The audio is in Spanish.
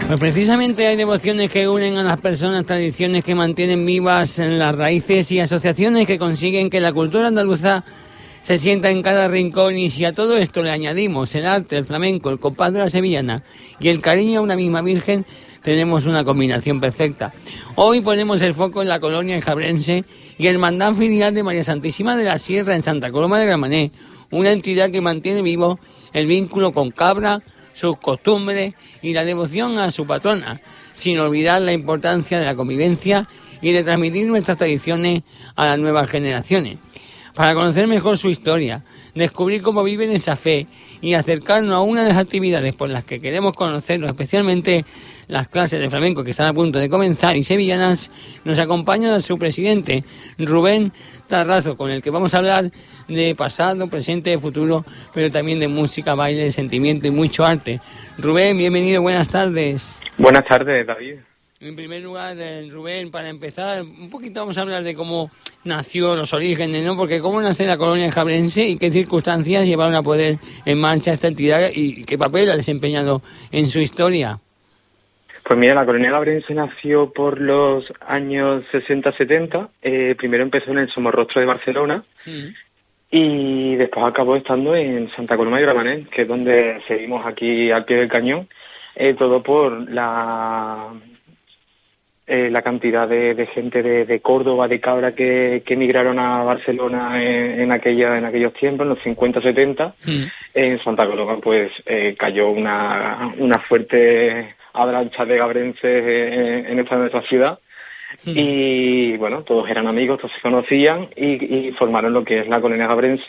Pues precisamente hay devociones que unen a las personas, tradiciones que mantienen vivas en las raíces y asociaciones que consiguen que la cultura andaluza se sienta en cada rincón. Y si a todo esto le añadimos el arte, el flamenco, el compás de la sevillana y el cariño a una misma virgen, tenemos una combinación perfecta. Hoy ponemos el foco en la colonia enjabrense y el Hermandad Filial de María Santísima de la Sierra en Santa Coloma de Gramenet, una entidad que mantiene vivo el vínculo con Cabra, sus costumbres y la devoción a su patrona, sin olvidar la importancia de la convivencia y de transmitir nuestras tradiciones a las nuevas generaciones. Para conocer mejor su historia, descubrir cómo viven esa fe y acercarnos a una de las actividades por las que queremos conocerlo, especialmente las clases de flamenco que están a punto de comenzar y sevillanas, nos acompaña su presidente, Rubén Tarrazo, con el que vamos a hablar de pasado, presente, futuro, pero también de música, baile, sentimiento y mucho arte. Rubén, bienvenido, buenas tardes. Buenas tardes, David. En primer lugar, Rubén, para empezar, un poquito vamos a hablar de cómo nació, los orígenes, ¿no? Porque cómo nace la colonia enjabrense y qué circunstancias llevaron a poner en marcha esta entidad y qué papel ha desempeñado en su historia. Pues mira, la colonia enjabrense nació por los años 60-70. Primero empezó en el Somorrostro de Barcelona. Sí. Y después acabó estando en Santa Coloma de Gramenet, que es donde seguimos aquí al pie del cañón. Todo por la cantidad de gente de Córdoba, de Cabra, que emigraron a Barcelona en aquellos tiempos, en los 50-70. En Santa Coloma pues cayó una fuerte avalancha de gabrenses en esta ciudad. Y bueno, todos eran amigos, todos se conocían y formaron lo que es la colonia gabrense.